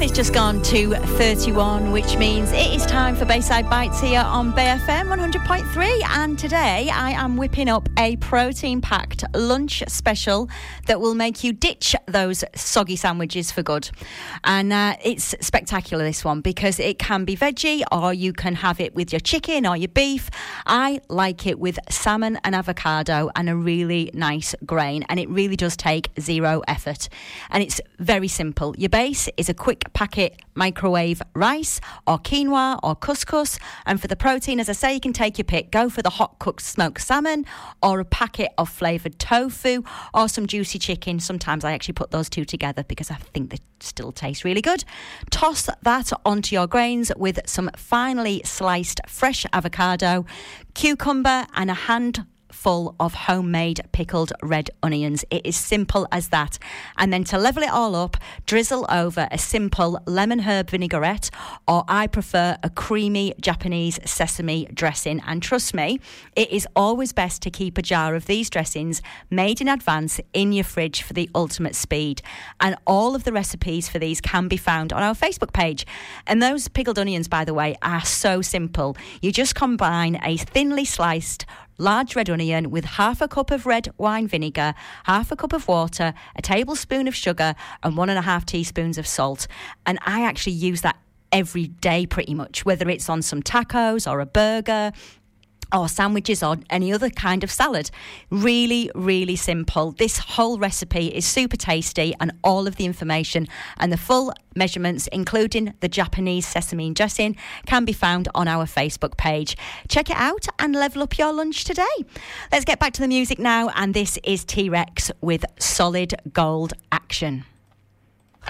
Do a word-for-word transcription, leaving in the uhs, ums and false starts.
It's just gone to thirty-one, which means it is time for Bayside Bites here on Bay F M one hundred point three. And today I am whipping up a protein-packed lunch special that will make you ditch those soggy sandwiches for good. And uh, it's spectacular, this one, because it can be veggie or you can have it with your chicken or your beef. I like it with salmon and avocado and a really nice grain. And it really does take zero effort. And it's very simple. Your base is a quick packet microwave rice or quinoa or couscous, and for the protein, as I say, you can take your pick. Go for the hot cooked smoked salmon or a packet of flavoured tofu or some juicy chicken. Sometimes I actually put those two together because I think they still taste really good. Toss that onto your grains with some finely sliced fresh avocado, cucumber and a hand full of homemade pickled red onions. It is simple as that. And then to level it all up, drizzle over a simple lemon herb vinaigrette, or I prefer a creamy Japanese sesame dressing. And trust me, it is always best to keep a jar of these dressings made in advance in your fridge for the ultimate speed. And all of the recipes for these can be found on our Facebook page. And those pickled onions, by the way, are so simple. You just combine a thinly sliced large red onion with half a cup of red wine vinegar, half a cup of water, a tablespoon of sugar and one and a half teaspoons of salt. And I actually use that every day pretty much, whether it's on some tacos or a burger or sandwiches or any other kind of salad. Really, really simple. This whole recipe is super tasty, and all of the information and the full measurements, including the Japanese sesame dressing, can be found on our Facebook page. Check it out and level up your lunch today. Let's get back to the music now, and this is T-Rex with Solid Gold Action.